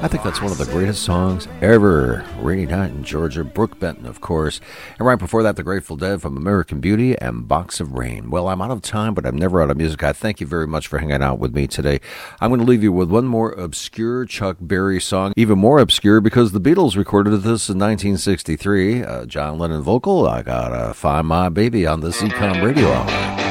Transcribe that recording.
I think that's one of the greatest songs ever. Rainy Night in Georgia, Brooke Benton, of course. And right before that, The Grateful Dead from American Beauty and Box of Rain. Well, I'm out of time, but I'm never out of music. I thank you very much for hanging out with me today. I'm going to leave you with one more obscure Chuck Berry song, even more obscure because the Beatles recorded this in 1963. John Lennon vocal, I Gotta Find My Baby on the Z-Com Radio Hour.